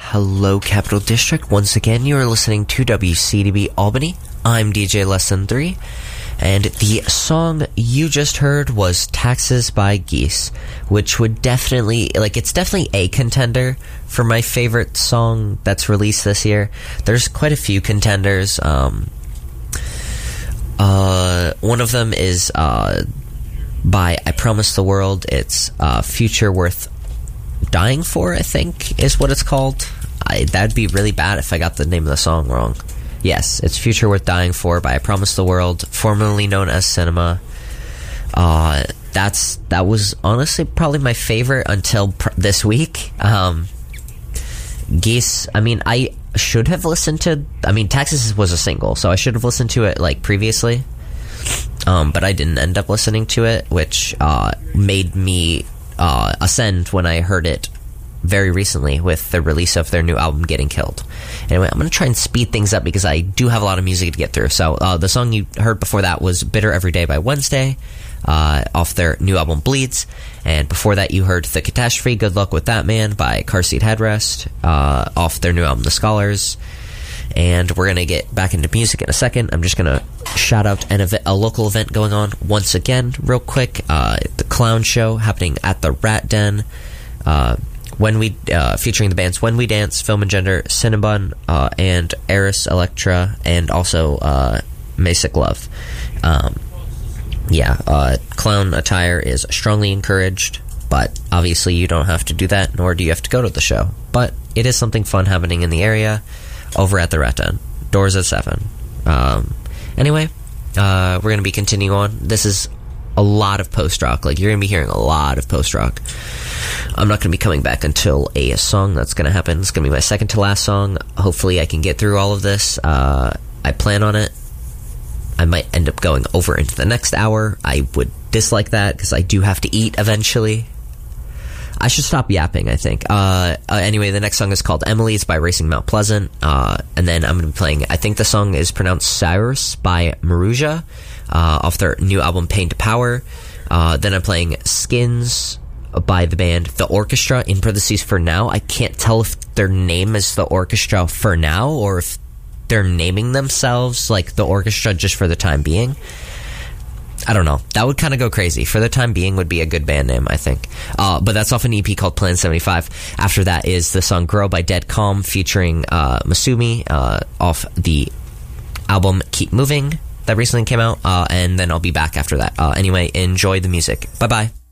Hello, Capital District. Once again, you are listening to WCDB Albany. I'm DJ Less Than 3, and the song you just heard was Taxes by Geese, which would definitely, it's definitely a contender for my favorite song that's released this year. There's quite a few contenders. One of them is by I Promise the World. It's Future Worth Dying For, I think, is what it's called. That'd be really bad if I got the name of the song wrong. Yes, it's Future Worth Dying For by I Promise the World, formerly known as Cinema. That was honestly probably my favorite until this week. Geese, I should have listened to... Texas was a single, so I should have listened to it, previously. But I didn't end up listening to it, which made me ascend when I heard it very recently with the release of their new album, Getting Killed. Anyway, I'm going to try and speed things up because I do have a lot of music to get through. So the song you heard before that was Bitter Every Day by Wednesday, off their new album Bleeds. And before that you heard The Catastrophe, Good Luck With That Man by Car Seat Headrest, off their new album The Scholars. And we're going to get back into music in a second. I'm just going to shout out a local event going on once again real quick. The Clown Show happening at the Rat Den, featuring the bands When We Dance, Film and Gender, Cinnabon, and Eris Electra, and also Masic Love. Clown attire is strongly encouraged, but obviously you don't have to do that, nor do you have to go to the show. But it is something fun happening in the area over at the Rat Den. Doors at 7. Anyway, we're going to be continuing on. This is a lot of post-rock. You're going to be hearing a lot of post-rock. I'm not going to be coming back until a song that's going to happen. It's going to be my second to last song. Hopefully I can get through all of this. I plan on it. I might end up going over into the next hour. I would dislike that because I do have to eat eventually. I should stop yapping, I think. Anyway, the next song is called Emily. It's by Racing Mount Pleasant. And then I'm going to be playing, I think the song is pronounced Cyrus by Maruja, off their new album Pain to Power. Then I'm playing Skins by the band The Orchestra, in parentheses For Now. I can't tell if their name is The Orchestra For Now or if they're naming themselves The Orchestra just for the time being. I don't know. That would kind of go crazy. For the Time Being would be a good band name, I think. But that's off an EP called Plan 75. After that is the song Girl by Dead Calm featuring Masumi, off the album Keep Moving that recently came out. And then I'll be back after that. Anyway, enjoy the music. Bye-bye.